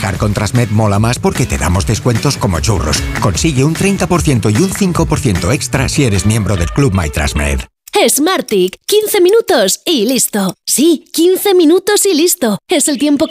Viajar con Transmed mola más porque te damos descuentos como churros. Consigue un 30% y un 5% extra si eres miembro del Club My Transmed. Smartick, 15 minutos y listo. Sí, 15 minutos y listo. Es el tiempo